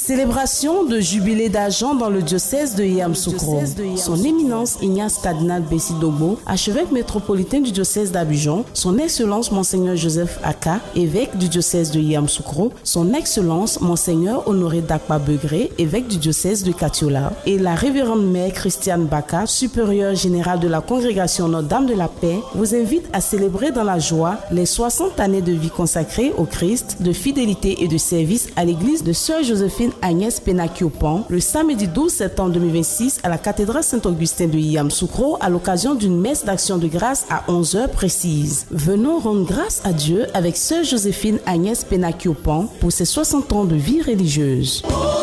Célébration de jubilé d'argent dans le diocèse de Yamoussoukro. Son éminence Ignace Cardinal Bessidogbo, archevêque métropolitain du diocèse d'Abidjan, son excellence Monseigneur Joseph Aka, évêque du diocèse de Yamoussoukro, son excellence Monseigneur Honoré Dakpa Begré, évêque du diocèse de Katiola, et la révérende mère Christiane Baka, supérieure générale de la congrégation Notre-Dame de la Paix, vous invite à célébrer dans la joie les 60 années de vie consacrée au Christ, de fidélité et de service à l'église de Sœur Joséphine Agnès Penakiopan, le samedi 12 septembre 2026 à la cathédrale Saint-Augustin de Yamoussoukro à l'occasion d'une messe d'action de grâce à 11h précise. Venons rendre grâce à Dieu avec Sœur Joséphine Agnès Penakiopan pour ses 60 ans de vie religieuse.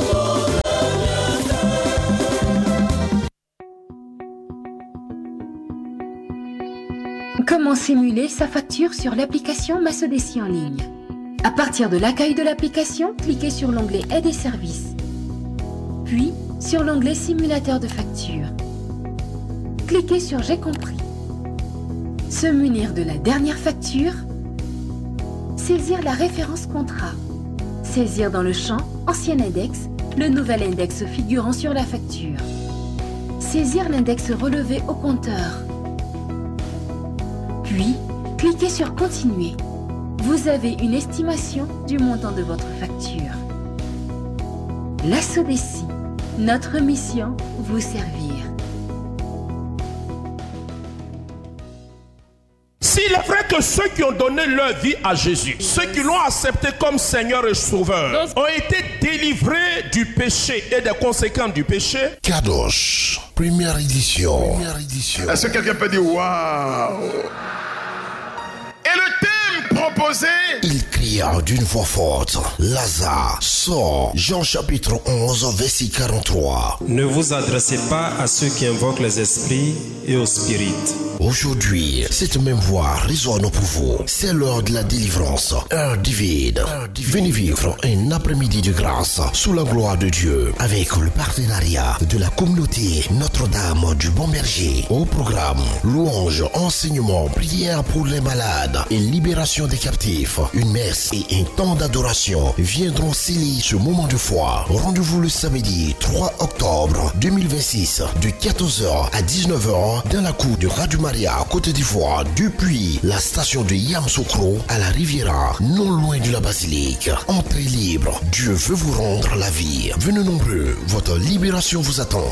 Comment simuler sa facture sur l'application Massodessi en ligne? À partir de l'accueil de l'application, cliquez sur l'onglet Aide et services, puis sur l'onglet Simulateur de facture. Cliquez sur J'ai compris. Se munir de la dernière facture, saisir la référence contrat, saisir dans le champ Ancien index le nouvel index figurant sur la facture, saisir l'index relevé au compteur, puis cliquez sur Continuer. Vous avez une estimation du montant de votre facture. La Sodessi, notre mission, vous servir. S'il est vrai que ceux qui ont donné leur vie à Jésus, ceux qui l'ont accepté comme Seigneur et Sauveur, ont été délivrés du péché et des conséquences du péché. Kadosh, première édition. Est-ce que quelqu'un peut dire waouh? Et le thème proposé, Il cria d'une voix forte, Lazare, sors. Jean chapitre 11, verset 43. Ne vous adressez pas à ceux qui invoquent les esprits et aux spirites. Aujourd'hui, cette même voix résonne pour vous. C'est l'heure de la délivrance, heure divine. Venez vivre un après-midi de grâce sous la gloire de Dieu avec le partenariat de la communauté Notre-Dame du Bon Berger. Au programme, louange, enseignement, prière pour les malades et libération des captifs. Une messe et un temps d'adoration viendront sceller ce moment de foi. Rendez-vous le samedi 3 octobre 2026 de 14h à 19h dans la cour de Radio Maria, Côte d'Ivoire, depuis la station de Yamoussoukro à la Riviera, non loin de la basilique. Entrée libre, Dieu veut vous rendre la vie. Venez nombreux, votre libération vous attend.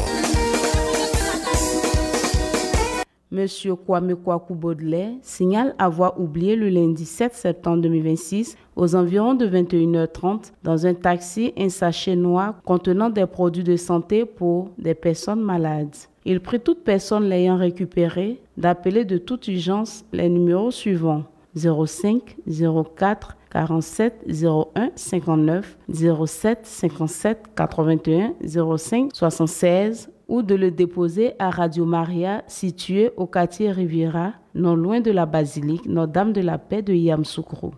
Monsieur Kwame Kwaku Baudelaire signale avoir oublié le lundi 7 septembre 2026 aux environs de 21h30 dans un taxi un sachet noir contenant des produits de santé pour des personnes malades. Il prie toute personne l'ayant récupéré d'appeler de toute urgence les numéros suivants 05 04 47 01 59 07 57 81 05 76 ou de le déposer à Radio Maria situé au quartier Riviera, non loin de la basilique Notre-Dame de la Paix de Yamoussoukro.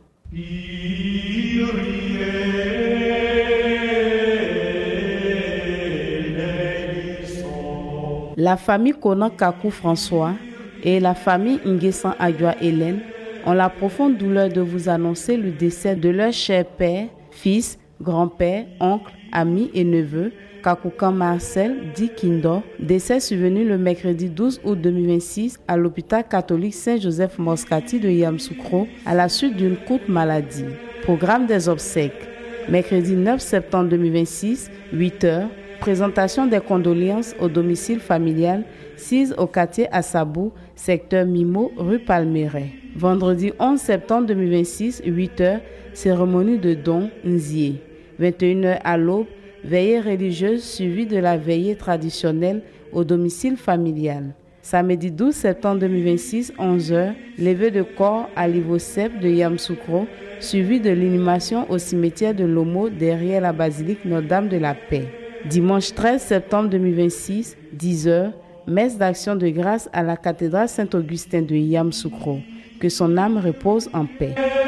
La famille Konan Kakou François et la famille Nguessan Agua Hélène ont la profonde douleur de vous annoncer le décès de leur cher père, fils, grand-père, oncle, ami et neveu, Kakoukan Marcel, dit Kindo, décès survenu le mercredi 12 août 2026 à l'hôpital catholique Saint-Joseph Moscati de Yamoussoukro à la suite d'une courte maladie. Programme des obsèques. Mercredi 9 septembre 2026, 8h, présentation des condoléances au domicile familial 6 au quartier Assabou, secteur Mimo, rue Palmeret. Vendredi 11 septembre 2026, 8h, cérémonie de don Nzié. 21h à l'aube, veillée religieuse suivie de la veillée traditionnelle au domicile familial. Samedi 12 septembre 2026, 11h, levée de corps à l'Ivocep de Yamoussoukro, suivi de l'inhumation au cimetière de Lomo derrière la basilique Notre-Dame de la Paix. Dimanche 13 septembre 2026, 10h, messe d'action de grâce à la cathédrale Saint-Augustin de Yamoussoukro. Que son âme repose en paix.